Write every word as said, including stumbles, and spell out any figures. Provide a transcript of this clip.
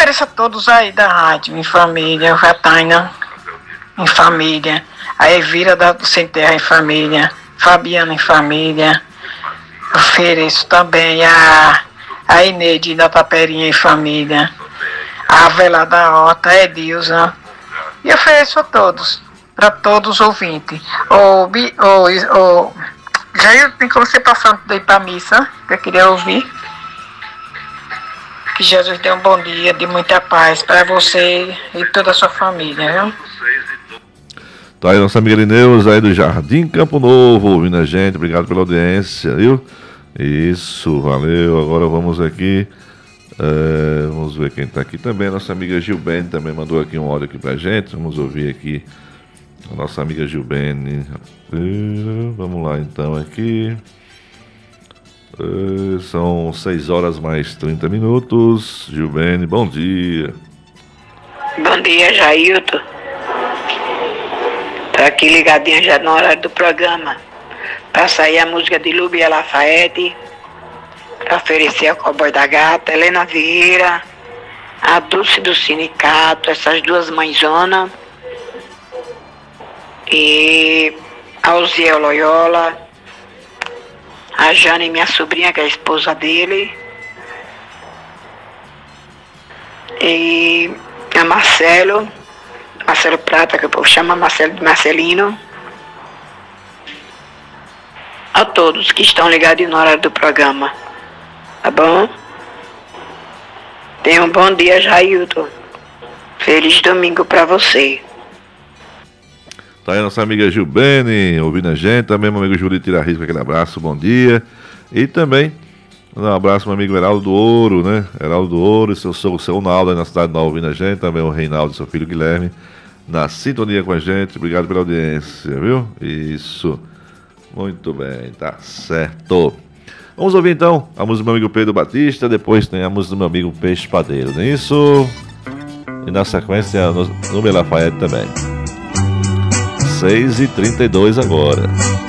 ofereço a todos aí da rádio, em família, o Jataina, em família, a Evira da, do Sem Terra em família, Fabiana em família. Ofereço também a, a Ineide da Taperinha em família, a Avela da Horta, a Edilza. E ofereço a todos, para todos os ouvintes. O, o, o, já tem como você passando daí para a missa, que eu queria ouvir. Que Jesus dê um bom dia, de muita paz para você e toda a sua família, viu? Tá aí nossa amiga Lineuza aí do Jardim Campo Novo, ouvindo a gente, obrigado pela audiência, viu? Isso, valeu. Agora vamos aqui, é, vamos ver quem tá aqui também. Nossa amiga Gilbene também mandou aqui um áudio aqui pra gente, vamos ouvir aqui a nossa amiga Gilbene. Vamos lá então aqui. É, são seis horas mais trinta minutos. Gilbene, bom dia. Bom dia, Jailton. Tô aqui ligadinha já na hora do programa. Pra sair a música de Lúbia Lafayette. Pra oferecer ao Cowboy da Gata, Helena Vieira, a Dulce do Sindicato, essas duas mãezonas. E a Uziel Loyola, a Jane, minha sobrinha, que é a esposa dele. E a Marcelo, Marcelo Prata, que o povo chama Marcelo de Marcelino. A todos que estão ligados na hora do programa. Tá bom? Tenha um bom dia, Jailton. Feliz domingo pra você. Tá aí a nossa amiga Gilbene, ouvindo a gente. Também meu amigo Júlio Tira Risco, aquele abraço, bom dia. E também um abraço meu amigo Heraldo do Ouro, né? Heraldo do Ouro e seu sogro, seu Naldo aí na cidade nova ouvindo a gente. Também o Reinaldo e seu filho Guilherme na sintonia com a gente. Obrigado pela audiência, viu? Isso. Muito bem, tá certo. Vamos ouvir então a música do meu amigo Pedro Batista. Depois tem a música do meu amigo Peixe Padeiro, não é isso? E na sequência a Núbia Lafayette também. seis e trinta e dois agora.